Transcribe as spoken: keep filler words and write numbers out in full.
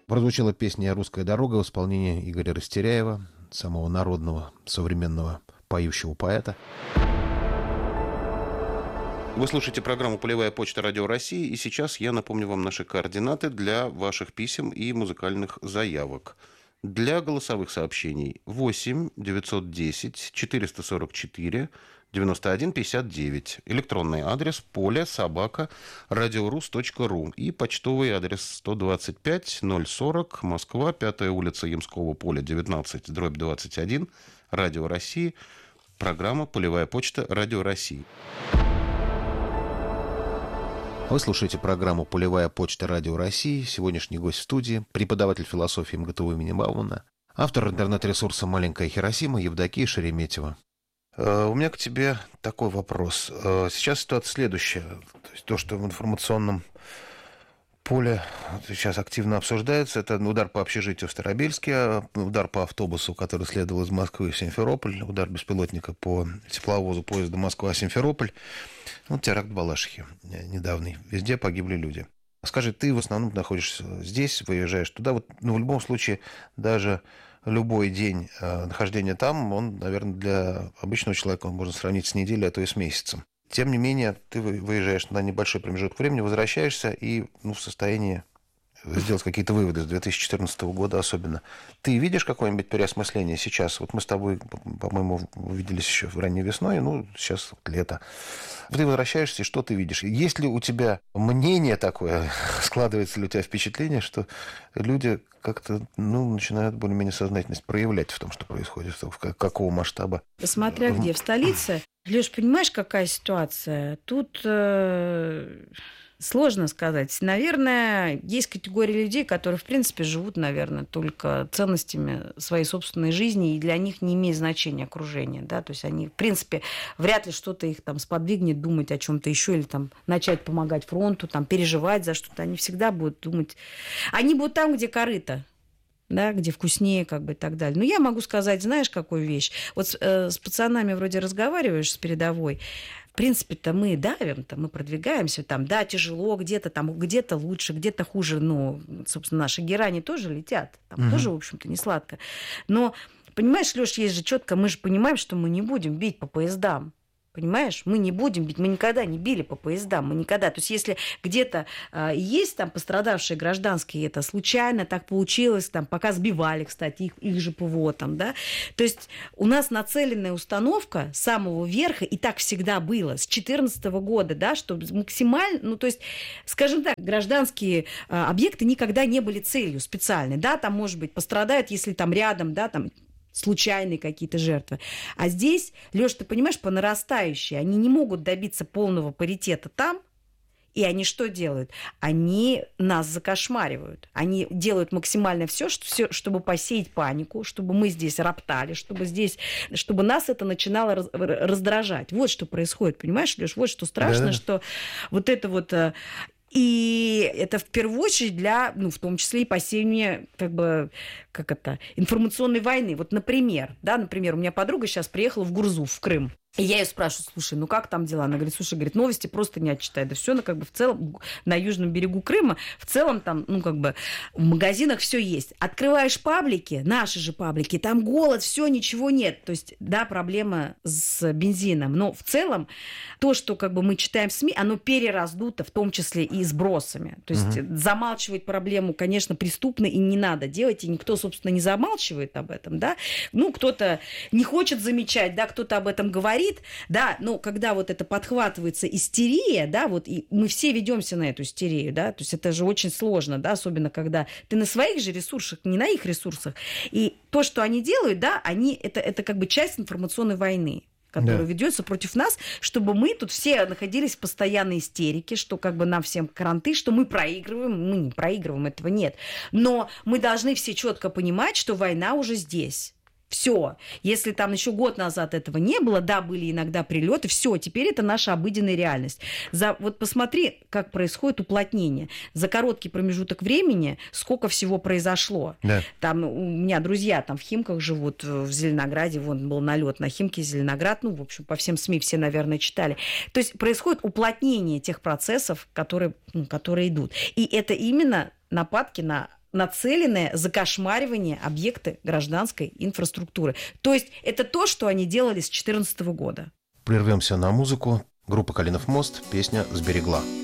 Прозвучала песня «Русская дорога» в исполнении Игоря Растеряева, самого народного современного поющего поэта. Вы слушаете программу «Полевая почта. Радио России», и сейчас я напомню вам наши координаты для ваших писем и музыкальных заявок. Для голосовых сообщений восемь девятьсот десять четыреста сорок четыре девяносто один пятьдесят девять. Электронный адрес поле собака радиорус точка ру и почтовый адрес сто двадцать пять ноль сорок, Москва, пятая улица Ямского поля, девятнадцать, дробь двадцать один, Радио России, программа «Полевая почта. Радио России». Вы слушаете программу «Полевая почта. Радио России». Сегодняшний гость в студии – преподаватель философии МГТУ имени Баумана, автор интернет-ресурса «Маленькая Хиросима» Евдокия Шереметьева. У меня к тебе такой вопрос. Сейчас ситуация следующая. То есть то, что в информационном поле сейчас активно обсуждается, это удар по общежитию в Старобельске, удар по автобусу, который следовал из Москвы в Симферополь, удар беспилотника по тепловозу поезда Москва-Симферополь, ну, теракт в Балашихе недавний. Везде погибли люди. Скажи, ты в основном находишься здесь, выезжаешь туда. Вот, ну, в любом случае, даже любой день э, нахождения там, он, наверное, для обычного человека он можно сравнить с неделей, а то и с месяцем. Тем не менее, ты выезжаешь на небольшой промежуток времени, возвращаешься и, ну, в состоянии сделать какие-то выводы с две тысячи четырнадцатого года особенно. Ты видишь какое-нибудь переосмысление сейчас? Вот мы с тобой, по-моему, увиделись еще ранней весной, ну, сейчас вот лето. Ты возвращаешься, и что ты видишь? Есть ли у тебя мнение такое, складывается ли у тебя впечатление, что люди как-то, ну, начинают более-менее сознательность проявлять в том, что происходит, в какого масштаба? Смотря где, в столице. Леш, понимаешь, какая ситуация? Тут э, сложно сказать. Наверное, есть категория людей, которые, в принципе, живут, наверное, только ценностями своей собственной жизни, и для них не имеет значения окружение. Да? То есть они, в принципе, вряд ли что-то их там сподвигнет думать о чем-то еще или там начать помогать фронту, там, переживать за что-то. Они всегда будут думать... Они будут там, где корыто. Да, где вкуснее, как бы, и так далее. Но я могу сказать, знаешь, какую вещь? Вот э, с пацанами вроде разговариваешь, с передовой, в принципе-то мы давим-то, мы продвигаемся, там, да, тяжело, где-то там, где-то лучше, где-то хуже, ну, собственно, наши герани тоже летят, там mm-hmm. тоже, в общем-то, не сладко. Но, понимаешь, Лёш, есть же четко, мы же понимаем, что мы не будем бить по поездам. Понимаешь, мы не будем бить, мы никогда не били по поездам, мы никогда. То есть если где-то э, есть там пострадавшие гражданские, это случайно так получилось, там, пока сбивали, кстати, их, их же ПВО там, да. То есть у нас нацеленная установка с самого верха, и так всегда было, с две тысячи четырнадцатого года, да, что максимально, ну, то есть, скажем так, гражданские э, объекты никогда не были целью специальной, да, там, может быть, пострадают, если там рядом, да, там, случайные какие-то жертвы. А здесь, Лёш, ты понимаешь, по нарастающей, они не могут добиться полного паритета там, и они что делают? Они нас закошмаривают. Они делают максимально все, чтобы посеять панику, чтобы мы здесь роптали, чтобы здесь, чтобы нас это начинало раздражать. Вот что происходит, понимаешь, Лёш? Вот что страшно, да-да. Что вот это вот... И это в первую очередь для, ну, в том числе и посеяния, как бы, как это, информационной войны. Вот, например, да, например, у меня подруга сейчас приехала в Гурзуф, в Крым. И я ее спрашиваю, слушай, ну как там дела? Она говорит, слушай, говорит, новости просто не отчитай. Да все, ну как бы в целом на южном берегу Крыма, в целом там, ну как бы в магазинах все есть. Открываешь паблики, наши же паблики, там голод, все, ничего нет. То есть, да, проблема с бензином. Но в целом то, что как бы мы читаем в СМИ, оно перераздуто, в том числе и сбросами. То есть угу. замалчивать проблему, конечно, преступно и не надо делать. И никто, собственно, не замалчивает об этом, да. Ну, кто-то не хочет замечать, да, кто-то об этом говорит. Да, но когда вот это подхватывается истерия, да, вот и мы все ведемся на эту истерию, да, то есть это же очень сложно, да, особенно когда ты на своих же ресурсах, не на их ресурсах, и то, что они делают, да, они, это, это как бы часть информационной войны, которая да. ведется против нас, чтобы мы тут все находились в постоянной истерике, что как бы нам всем кранты, что мы проигрываем, мы не проигрываем, этого нет, но мы должны все четко понимать, что война уже здесь. Все. Если там еще год назад этого не было, да, были иногда прилеты, все, теперь это наша обыденная реальность. За, вот посмотри, как происходит уплотнение. За короткий промежуток времени сколько всего произошло. Да. Там у меня друзья там в Химках живут, в Зеленограде, вон был налет на Химки, Зеленоград, ну, в общем, по всем СМИ все, наверное, читали. То есть происходит уплотнение тех процессов, которые, ну, которые идут. И это именно нападки на нацеленное закошмаривание объекта гражданской инфраструктуры. То есть это то, что они делали с две тысячи четырнадцатого года. Прервемся на музыку. Группа «Калинов мост», песня «Сберегла».